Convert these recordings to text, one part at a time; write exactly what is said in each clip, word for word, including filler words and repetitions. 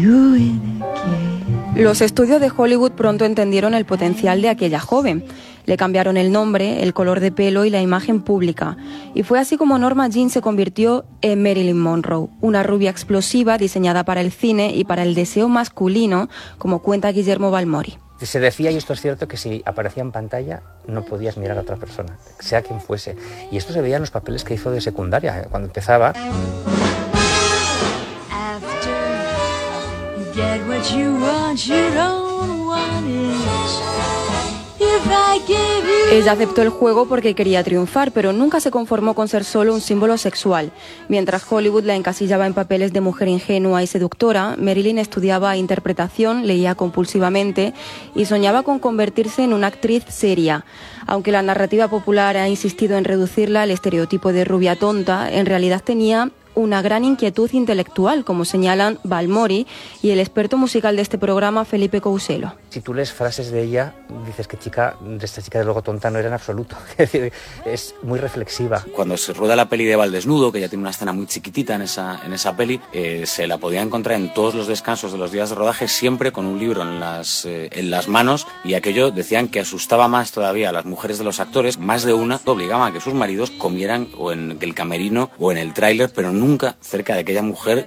do it again. Los estudios de Hollywood pronto entendieron el potencial de aquella joven. Le cambiaron el nombre, el color de pelo y la imagen pública. Y fue así como Norma Jean se convirtió en Marilyn Monroe, una rubia explosiva diseñada para el cine y para el deseo masculino, como cuenta Guillermo Balmori. Se decía, y esto es cierto, que si aparecía en pantalla no podías mirar a otra persona, sea quien fuese. Y esto se veía en los papeles que hizo de secundaria, cuando empezaba. Get what you want, you don't want it. If I give you... Ella aceptó el juego porque quería triunfar, pero nunca se conformó con ser solo un símbolo sexual. Mientras Hollywood la encasillaba en papeles de mujer ingenua y seductora, Marilyn estudiaba interpretación, leía compulsivamente y soñaba con convertirse en una actriz seria. Aunque la narrativa popular ha insistido en reducirla al estereotipo de rubia tonta, en realidad tenía una gran inquietud intelectual, como señalan Balmori y el experto musical de este programa, Felipe Couselo. Si tú lees frases de ella, dices que chica, de esta chica de luego tonta no era en absoluto. Es decir, es muy reflexiva. Cuando se rueda la peli de Eva al desnudo, que ya tiene una escena muy chiquitita en esa, en esa peli, eh, se la podía encontrar en todos los descansos de los días de rodaje, siempre con un libro en las, eh, en las manos, y aquello decían que asustaba más todavía a las mujeres de los actores. Más de una obligaban a que sus maridos comieran o en el camerino o en el tráiler, pero nunca cerca de aquella mujer.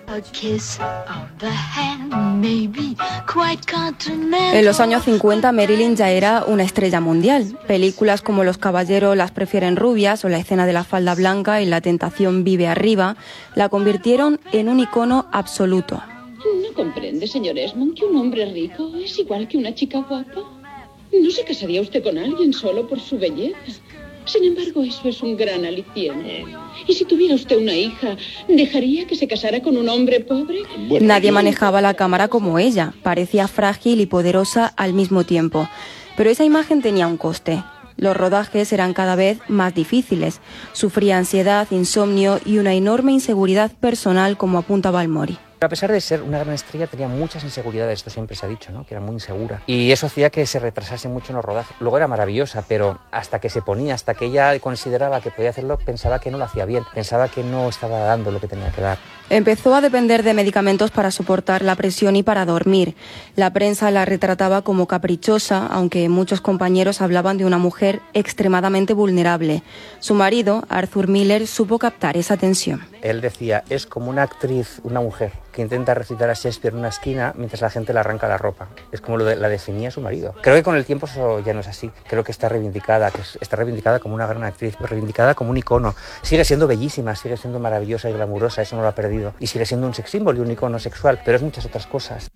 En los años cincuenta, Marilyn ya era una estrella mundial. Películas como Los caballeros las prefieren rubias o La escena de la falda blanca y La tentación vive arriba la convirtieron en un icono absoluto. ¿No comprende, señor Esmond, que un hombre rico es igual que una chica guapa? ¿No se casaría usted con alguien solo por su belleza? Sin embargo, eso es un gran aliciente. Y si tuviera usted una hija, ¿dejaría que se casara con un hombre pobre? Bueno, Nadie manejaba la cámara como ella. Parecía frágil y poderosa al mismo tiempo. Pero esa imagen tenía un coste. Los rodajes eran cada vez más difíciles. Sufría ansiedad, insomnio y una enorme inseguridad personal, como apunta Balmori. A pesar de ser una gran estrella, tenía muchas inseguridades, esto siempre se ha dicho, ¿no? Que era muy insegura. Y eso hacía que se retrasase mucho en los rodajes. Luego era maravillosa, pero hasta que se ponía, hasta que ella consideraba que podía hacerlo, pensaba que no lo hacía bien, pensaba que no estaba dando lo que tenía que dar. Empezó a depender de medicamentos para soportar la presión y para dormir. La prensa la retrataba como caprichosa, aunque muchos compañeros hablaban de una mujer extremadamente vulnerable. Su marido, Arthur Miller, supo captar esa tensión. Él decía, es como una actriz, una mujer, que intenta recitar a Shakespeare en una esquina mientras la gente le arranca la ropa. Es como lo de, la definía su marido. Creo que con el tiempo eso ya no es así. Creo que está reivindicada, que está reivindicada como una gran actriz, reivindicada como un icono. Sigue siendo bellísima, sigue siendo maravillosa y glamurosa, eso no lo ha perdido. Y sigue siendo un sex symbol y un icono sexual, pero es muchas otras cosas.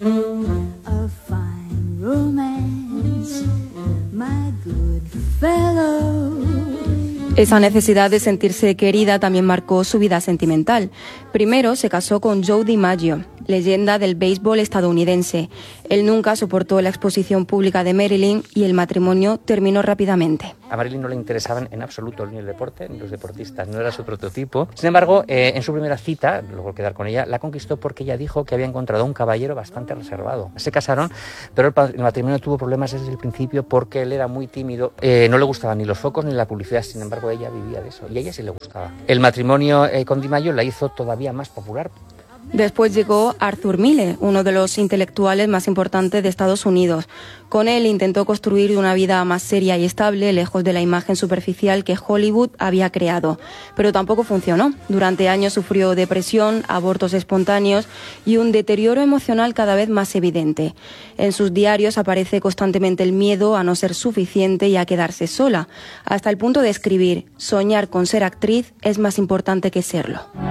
A fine romance, my good fellow. Esa necesidad de sentirse querida también marcó su vida sentimental. Primero se casó con Joe DiMaggio, leyenda del béisbol estadounidense. Él nunca soportó la exposición pública de Marilyn y el matrimonio terminó rápidamente. A Marilyn no le interesaban en absoluto ni el deporte ni los deportistas, no era su prototipo. Sin embargo, eh, en su primera cita, luego quedar con ella, la conquistó porque ella dijo que había encontrado un caballero bastante reservado. Se casaron, pero el, el matrimonio tuvo problemas desde el principio porque él era muy tímido, eh, no le gustaban ni los focos ni la publicidad, sin embargo ella vivía de eso y a ella sí le gustaba. El matrimonio eh, con DiMaggio la hizo todavía más popular. Después llegó Arthur Miller, uno de los intelectuales más importantes de Estados Unidos. Con él intentó construir una vida más seria y estable, lejos de la imagen superficial que Hollywood había creado. Pero tampoco funcionó. Durante años sufrió depresión, abortos espontáneos y un deterioro emocional cada vez más evidente. En sus diarios aparece constantemente el miedo a no ser suficiente y a quedarse sola, hasta el punto de escribir: soñar con ser actriz es más importante que serlo.